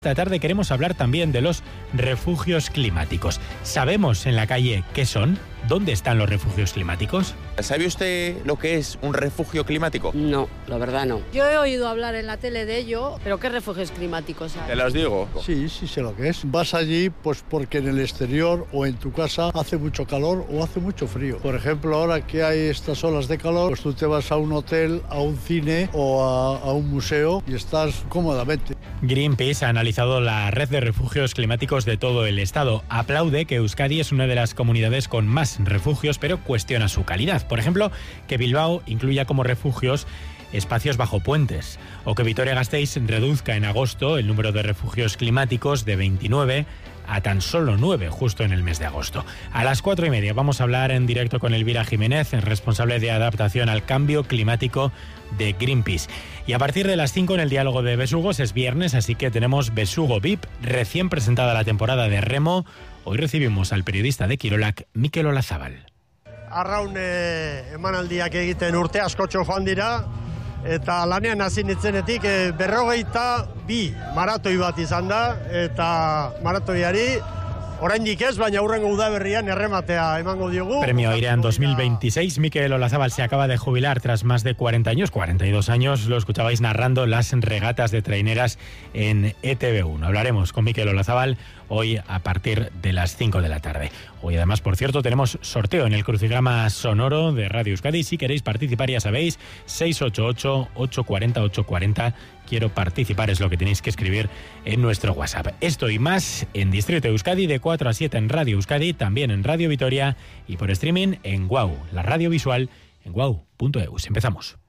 Esta tarde queremos hablar también de los refugios climáticos. ¿Sabemos en la calle qué son? ¿Dónde están los refugios climáticos? ¿Sabe usted lo que es un refugio climático? No, la verdad no. Yo he oído hablar en la tele de ello, pero ¿qué refugios climáticos hay? Te los digo. Sí sé lo que es. Vas allí pues porque en el exterior o en tu casa hace mucho calor o hace mucho frío. Por ejemplo, ahora que hay estas olas de calor, pues tú te vas a un hotel, a un cine o a un museo y estás cómodamente. Greenpeace ha analizado la red de refugios climáticos de todo el estado. Aplaude que Euskadi es una de las comunidades con más refugios, pero cuestiona su calidad. Por ejemplo, que Bilbao incluya como refugios espacios bajo puentes, o que Vitoria-Gasteiz reduzca en agosto el número de refugios climáticos de 29 a tan solo 9 justo en el mes de agosto. A las 4:30 vamos a hablar en directo con Elvira Jiménez, responsable de adaptación al cambio climático de Greenpeace. Y a partir de las 5 en el diálogo de Besugos es viernes, así que tenemos Besugo VIP, recién presentada la temporada de remo. Hoy recibimos al periodista de Kirolak, Mikel Olazábal. Arraun emanaldiak egiten urte askotxo joan dira, eta lanean hasi nitzenetik 42 maratoi bat izan da, eta maratoiari oraindik ez, baina hurrengo udaberrian errematea emango diogu. Premio Airean 2026, Mikel Olazábal se acaba de jubilar tras más de 40 años, 42 años, lo escuchabais narrando las regatas de traineras en ETV1. Hablaremos con Mikel Olazábal hoy a partir de las 5 de la tarde. Hoy además, por cierto, tenemos sorteo en el crucigrama sonoro de Radio Euskadi. Si queréis participar, ya sabéis, 688-840-840. Quiero participar, es lo que tenéis que escribir en nuestro WhatsApp. Esto y más en Distrito Euskadi de 4 a 7 en Radio Euskadi, también en Radio Vitoria y por streaming en WOW, la radio visual en wow.eus. Empezamos.